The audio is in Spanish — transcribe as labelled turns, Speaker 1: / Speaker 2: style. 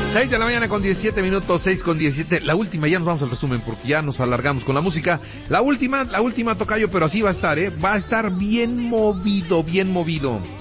Speaker 1: 6 de la mañana con 17 minutos, 6 con 17. La última, ya nos vamos al resumen porque ya nos alargamos con la música. La última, tocayo, pero así va a estar, Va a estar bien movido, bien movido.